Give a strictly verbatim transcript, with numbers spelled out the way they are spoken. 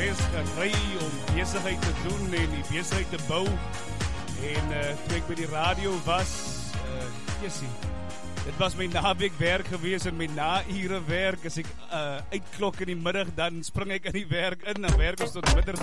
Wes gery om besigheid te doen en die besigheid te bou. En uh, toe ek by die radio was, uh, jessie, dit was my naweek werk gewees en my na-ure werk, as ek uh, uitklok in die middag, dan spring ek in die werk in, dan werk ons tot middag.